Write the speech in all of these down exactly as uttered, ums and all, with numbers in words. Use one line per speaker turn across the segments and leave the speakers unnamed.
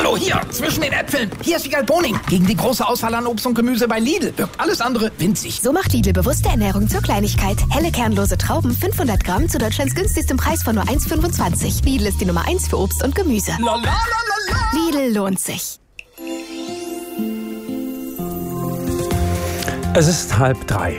Hallo, hier, zwischen den Äpfeln. Hier ist Wiegald Boning. Gegen die große Auswahl an Obst und Gemüse bei Lidl wirkt alles andere winzig.
So macht Lidl bewusste Ernährung zur Kleinigkeit. Helle kernlose Trauben, fünfhundert Gramm zu Deutschlands günstigstem Preis von nur eins Komma fünfundzwanzig. Lidl ist die Nummer eins für Obst und Gemüse.
La, la, la, la, la.
Lidl lohnt sich.
Es ist halb drei.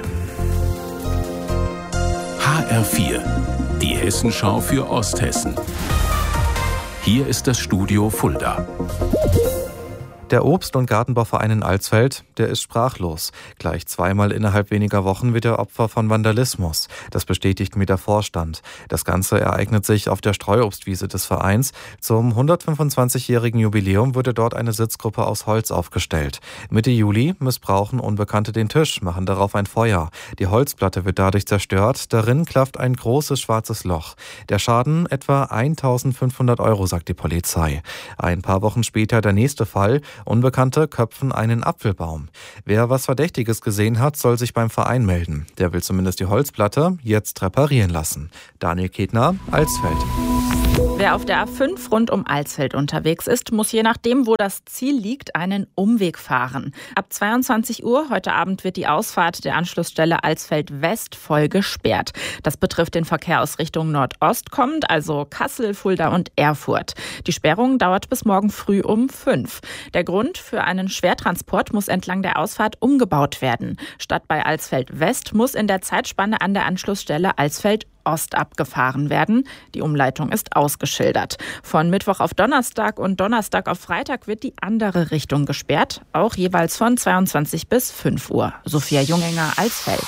H R vier, die Hessenschau für Osthessen. Hier ist das Studio Fulda.
Der Obst- und Gartenbauverein in Alsfeld, der ist sprachlos. Gleich zweimal innerhalb weniger Wochen wird er Opfer von Vandalismus. Das bestätigt mir der Vorstand. Das Ganze ereignet sich auf der Streuobstwiese des Vereins. Zum hundertfünfundzwanzigjährigen Jubiläum wurde dort eine Sitzgruppe aus Holz aufgestellt. Mitte Juli missbrauchen Unbekannte den Tisch, machen darauf ein Feuer. Die Holzplatte wird dadurch zerstört. Darin klafft ein großes schwarzes Loch. Der Schaden etwa eintausendfünfhundert Euro, sagt die Polizei. Ein paar Wochen später der nächste Fall. Unbekannte köpfen einen Apfelbaum. Wer was Verdächtiges gesehen hat, soll sich beim Verein melden. Der will zumindest die Holzplatte jetzt reparieren lassen. Daniel Ketner, Alsfeld.
Wer auf der A fünf rund um Alsfeld unterwegs ist, muss je nachdem, wo das Ziel liegt, einen Umweg fahren. Ab zweiundzwanzig Uhr heute Abend wird die Ausfahrt der Anschlussstelle Alsfeld West voll gesperrt. Das betrifft den Verkehr aus Richtung Nordost kommend, also Kassel, Fulda und Erfurt. Die Sperrung dauert bis morgen früh um fünf. Der Grund für einen Schwertransport muss entlang der Ausfahrt umgebaut werden. Statt bei Alsfeld West muss in der Zeitspanne an der Anschlussstelle Alsfeld Ost abgefahren werden. Die Umleitung ist ausgeschildert. Von Mittwoch auf Donnerstag und Donnerstag auf Freitag wird die andere Richtung gesperrt, auch jeweils von zweiundzwanzig bis fünf Uhr. Sophia Jungenger, Alsfeld.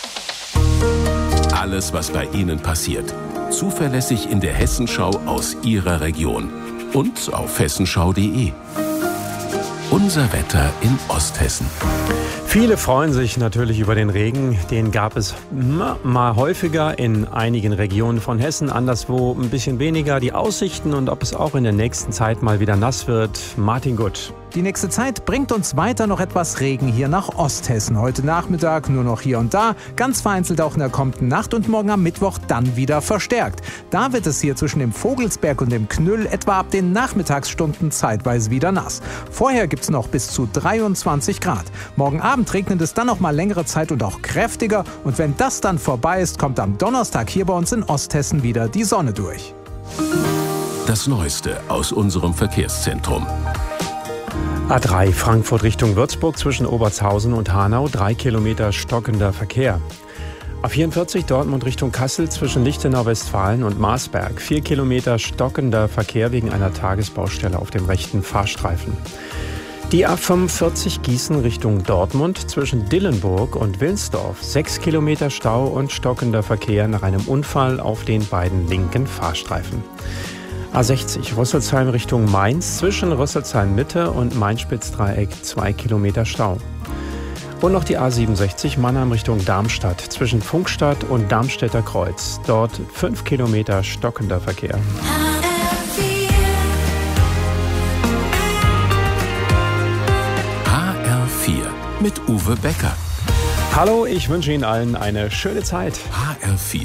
Alles, was bei Ihnen passiert, zuverlässig in der Hessenschau aus Ihrer Region und auf hessenschau punkt de. Unser Wetter in Osthessen.
Viele freuen sich natürlich über den Regen. Den gab es mal häufiger in einigen Regionen von Hessen, anderswo ein bisschen weniger. Die Aussichten und ob es auch in der nächsten Zeit mal wieder nass wird. Martin Gutt.
Die nächste Zeit bringt uns weiter noch etwas Regen hier nach Osthessen. Heute Nachmittag nur noch hier und da, ganz vereinzelt auch in der kommenden Nacht und morgen am Mittwoch dann wieder verstärkt. Da wird es hier zwischen dem Vogelsberg und dem Knüll etwa ab den Nachmittagsstunden zeitweise wieder nass. Vorher gibt es noch bis zu dreiundzwanzig Grad. Morgen Abend regnet es dann noch mal längere Zeit und auch kräftiger. Und wenn das dann vorbei ist, kommt am Donnerstag hier bei uns in Osthessen wieder die Sonne durch.
Das Neueste aus unserem Verkehrszentrum.
A drei Frankfurt Richtung Würzburg zwischen Obertshausen und Hanau, drei Kilometer stockender Verkehr. A vierundvierzig Dortmund Richtung Kassel zwischen Lichtenau Westfalen und Marsberg, vier Kilometer stockender Verkehr wegen einer Tagesbaustelle auf dem rechten Fahrstreifen. Die A fünfundvierzig Gießen Richtung Dortmund zwischen Dillenburg und Wilnsdorf, sechs Kilometer Stau und stockender Verkehr nach einem Unfall auf den beiden linken Fahrstreifen. A sechzig Rüsselsheim Richtung Mainz zwischen Rüsselsheim Mitte und Main-Spitz-Dreieck, zwei Kilometer Stau. Und noch die A siebenundsechzig Mannheim Richtung Darmstadt zwischen Funkstadt und Darmstädter Kreuz. Dort fünf Kilometer stockender Verkehr.
H R vier mit Uwe Becker.
Hallo, ich wünsche Ihnen allen eine schöne Zeit.
H R vier.